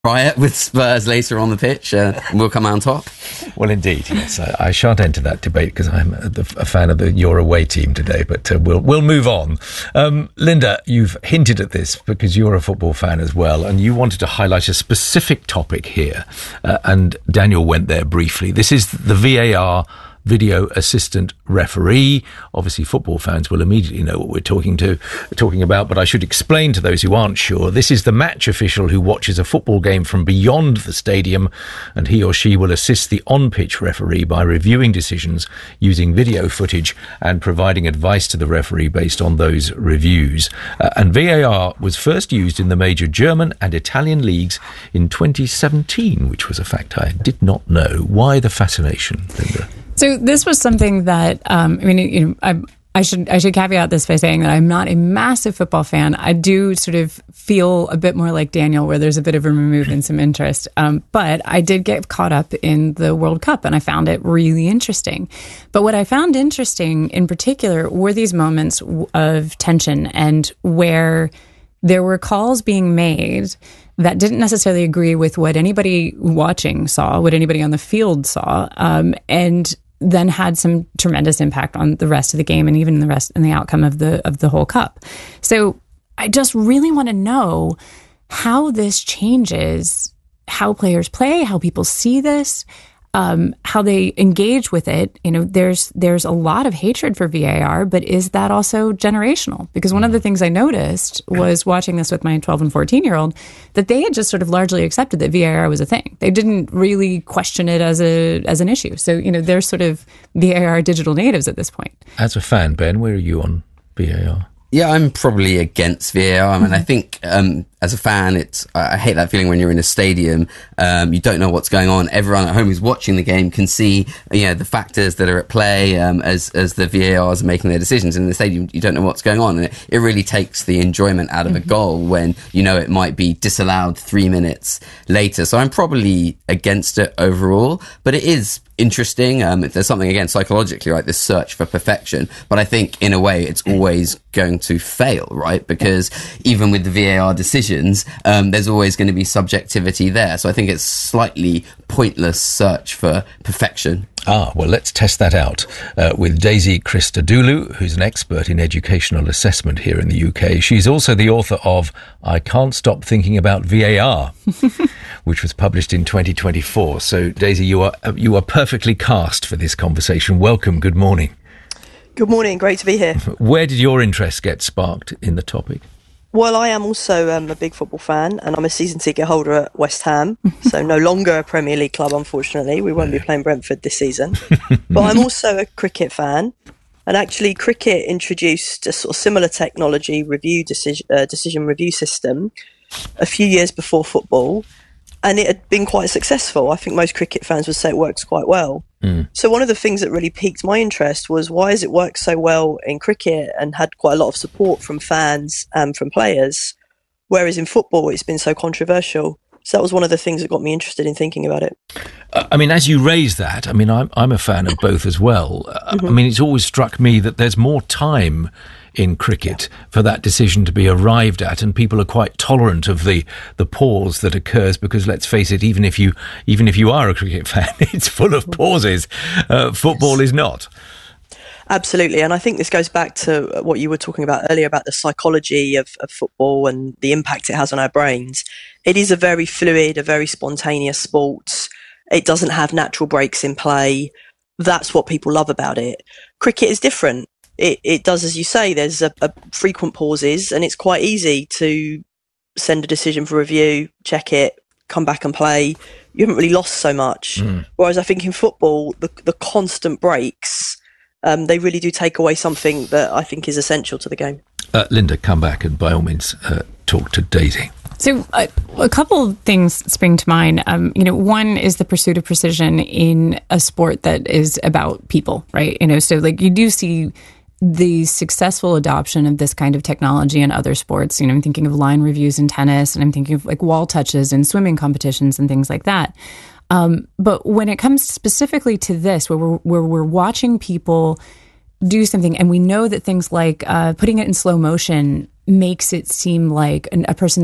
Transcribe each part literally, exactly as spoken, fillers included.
riot with Spurs later on the pitch, uh, we'll come out on top. Well, indeed, yes. I, I shan't enter that debate because I'm a, a fan of the your away team today, but uh, we'll we'll move on. Um, Linda, you've hinted at this because you're a football fan as well, and you wanted to highlight a specific topic here, uh, and Daniel went there briefly. This is the V A R video assistant referee. Obviously, football fans will immediately know what we're talking to talking about, but I should explain to those who aren't sure. This is the match official who watches a football game from beyond the stadium, and he or she will assist the on-pitch referee by reviewing decisions using video footage and providing advice to the referee based on those reviews. Uh, and V A R was first used in the major German and Italian leagues in twenty seventeen, which was a fact I did not know. Why the fascination, Linda? So this was something that, um, I mean, you know, I, I should I should caveat this by saying that I'm not a massive football fan. I do sort of feel a bit more like Daniel, where there's a bit of a remove and some interest. Um, but I did get caught up in the World Cup, and I found it really interesting. But what I found interesting in particular were these moments of tension and where there were calls being made that didn't necessarily agree with what anybody watching saw, what anybody on the field saw, um, and then had some tremendous impact on the rest of the game and even the rest and the outcome of the of the whole cup. So I just really want to know how this changes how players play, how people see this, um, how they engage with it. You know, there's there's a lot of hatred for V A R, but is that also generational? Because one of the things I noticed was watching this with my twelve and fourteen year old, that they had just sort of largely accepted that V A R was a thing. They didn't really question it as a as an issue. So, you know, they're sort of V A R digital natives at this point. As a fan, Ben, where are you on V A R? Yeah, I'm probably against V A R. I mean, I think um, as a fan, it's I hate that feeling when you're in a stadium. Um, you don't know what's going on. Everyone at home who's watching the game can see, you know, the factors that are at play um, as as the V A Rs are making their decisions. In the stadium, you don't know what's going on, and it, it really takes the enjoyment out of mm-hmm. a goal when you know it might be disallowed three minutes later. So I'm probably against it overall, but it is interesting. Um, there's something, again, psychologically, right, this search for perfection, but I think in a way it's always going to fail, right? Because even with the V A R decisions, um, there's always going to be subjectivity there. So I think it's slightly pointless search for perfection. Ah, well, let's test that out uh, with Daisy Christodoulou, who's an expert in educational assessment here in the U K. She's also the author of I Can't Stop Thinking About V A R, which was published in twenty twenty-four. So, Daisy, you are you are perfectly cast for this conversation. Welcome. Good morning. Good morning. Great to be here. Where did your interest get sparked in the topic? Well, I am also um, a big football fan, and I'm a season ticket holder at West Ham, so no longer a Premier League club, unfortunately. We won't be playing Brentford this season. But I'm also a cricket fan, and actually cricket introduced a sort of similar technology review decision, uh, decision review system a few years before football, and it had been quite successful. I think most cricket fans would say it works quite well. Mm. So one of the things that really piqued my interest was, why has it worked so well in cricket and had quite a lot of support from fans and from players, whereas in football it's been so controversial? So that was one of the things that got me interested in thinking about it. Uh, I mean, as you raise that, I mean, I'm, I'm a fan of both as well. Uh, mm-hmm. I mean, it's always struck me that there's more time in cricket for that decision to be arrived at, and people are quite tolerant of the the pause that occurs, because let's face it, even if you even if you are a cricket fan, it's full of pauses. Uh, football is not. Absolutely, and I think this goes back to what you were talking about earlier about the psychology of, of football and the impact it has on our brains. It is a very fluid, a very spontaneous sport. It doesn't have natural breaks in play. That's what people love about it. Cricket is different. It, it does, as you say, there's a, a frequent pauses, and it's quite easy to send a decision for review, check it, come back and play. You haven't really lost so much. Mm. Whereas I think in football, the, the constant breaks, um, they really do take away something that I think is essential to the game. Uh, Linda, come back and by all means uh, talk to Daisy. So uh, a couple of things spring to mind. Um, you know, one is the pursuit of precision in a sport that is about people, right? You know, so like you do see the successful adoption of this kind of technology in other sports. You know, I'm thinking of line reviews in tennis, and I'm thinking of like wall touches in swimming competitions and things like that. Um, but when it comes specifically to this, where we're, where we're watching people do something, and we know that things like uh, putting it in slow motion makes it seem like an, a person's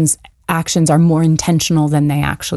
actions are more intentional than they actually